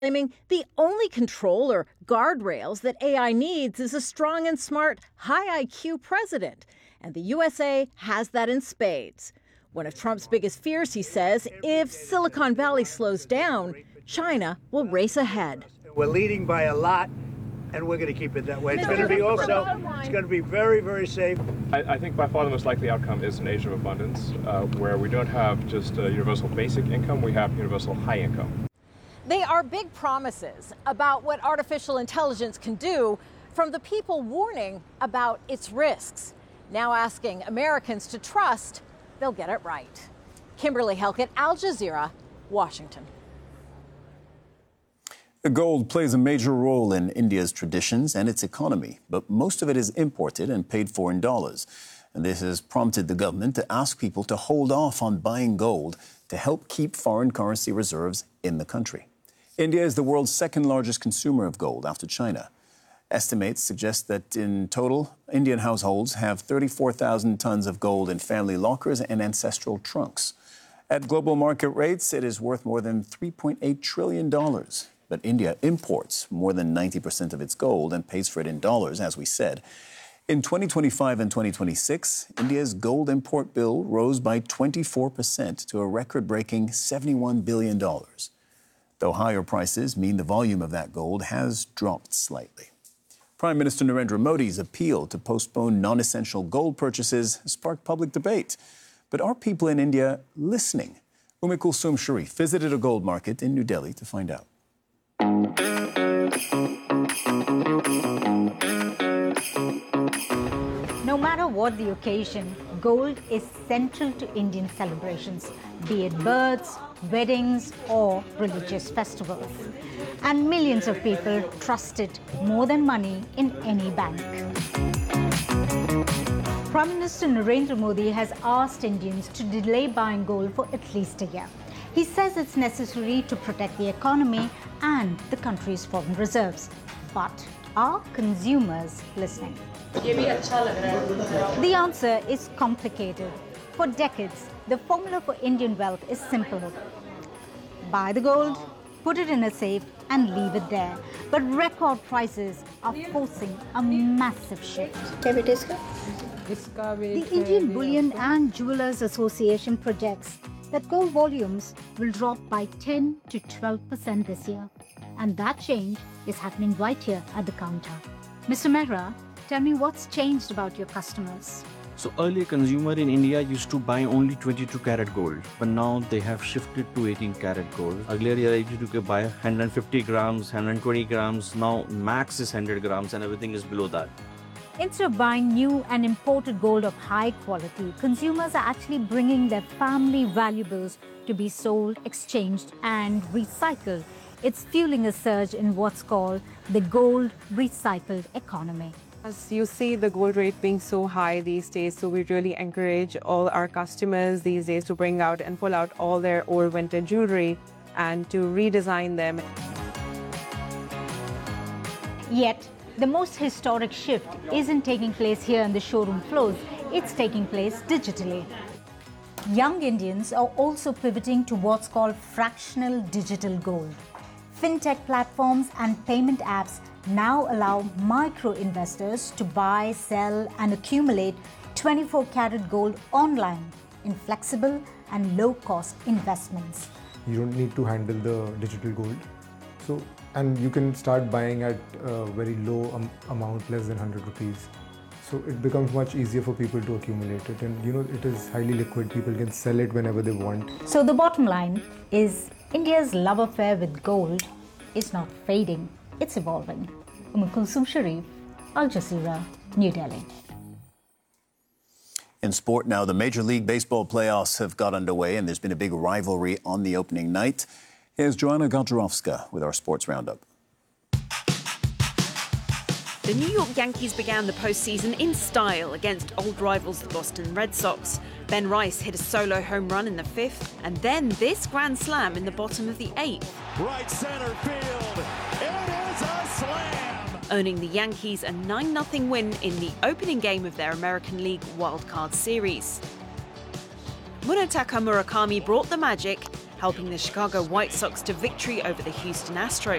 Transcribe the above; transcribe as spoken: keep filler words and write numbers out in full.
claiming the only control or guardrails that A I needs is a strong and smart, high I Q president. And the U S A has that in spades. One of Trump's biggest fears, he says, if Silicon Valley slows down, China will race ahead. We're leading by a lot, and we're going to keep it that way. It's going to be also, it's going to be very, very safe. I, I think by far the most likely outcome is an age of abundance, uh, where we don't have just a universal basic income, we have universal high income. They are big promises about what artificial intelligence can do from the people warning about its risks. Now asking Americans to trust they'll get it right. Kimberly Helkett, Al Jazeera, Washington. Gold plays a major role in India's traditions and its economy, but most of it is imported and paid for in dollars. And this has prompted the government to ask people to hold off on buying gold to help keep foreign currency reserves in the country. India is the world's second largest consumer of gold after China. Estimates suggest that in total, Indian households have thirty-four thousand tons of gold in family lockers and ancestral trunks. At global market rates, it is worth more than three point eight trillion dollars. But India imports more than ninety percent of its gold and pays for it in dollars, as we said. In twenty twenty-five and twenty twenty-six, India's gold import bill rose by twenty-four percent to a record-breaking seventy-one billion dollars. Though higher prices mean the volume of that gold has dropped slightly. Prime Minister Narendra Modi's appeal to postpone non-essential gold purchases sparked public debate. But are people in India listening? Umi Kulsum Sharif visited a gold market in New Delhi to find out. No matter what the occasion, gold is central to Indian celebrations, be it births, weddings, or religious festivals. And millions of people trust it more than money in any bank. Prime Minister Narendra Modi has asked Indians to delay buying gold for at least a year. He says it's necessary to protect the economy and the country's foreign reserves. But are consumers listening? The answer is complicated. For decades, the formula for Indian wealth is simple. Buy the gold, put it in a safe, and leave it there. But record prices are forcing a massive shift. The Indian Bullion and Jewelers Association projects that gold volumes will drop by ten to twelve percent this year. And that change is happening right here at the counter. Mister Mehra, tell me what's changed about your customers. So earlier consumer in India used to buy only twenty-two karat gold, but now they have shifted to eighteen karat gold. Earlier you used to buy one hundred fifty grams, one hundred twenty grams, now max is one hundred grams and everything is below that. Instead of buying new and imported gold of high quality, consumers are actually bringing their family valuables to be sold, exchanged and recycled. It's fueling a surge in what's called the gold recycled economy. As you see the gold rate being so high these days, so we really encourage all our customers these days to bring out and pull out all their old vintage jewelry and to redesign them. Yet, the most historic shift isn't taking place here on the showroom floors, it's taking place digitally. Young Indians are also pivoting to what's called fractional digital gold. Fintech platforms and payment apps now allow micro-investors to buy, sell and accumulate twenty-four karat gold online in flexible and low-cost investments. You don't need to handle the digital gold. So, and you can start buying at a very low um, amount, less than one hundred rupees. So it becomes much easier for people to accumulate it. And you know, it is highly liquid. People can sell it whenever they want. So the bottom line is India's love affair with gold is not fading. It's evolving. Umi Kulsum Sharif, Al Jazeera, New Delhi. In sport now, the Major League Baseball playoffs have got underway and there's been a big rivalry on the opening night. Here's Joanna Gajarowska with our sports roundup. The New York Yankees began the postseason in style against old rivals the Boston Red Sox. Ben Rice hit a solo home run in the fifth, and then this grand slam in the bottom of the eighth. Right center field, it is a slam! Earning the Yankees a nine nothing win in the opening game of their American League wildcard series. Munetaka Murakami brought the magic, helping the Chicago White Sox to victory over the Houston Astros.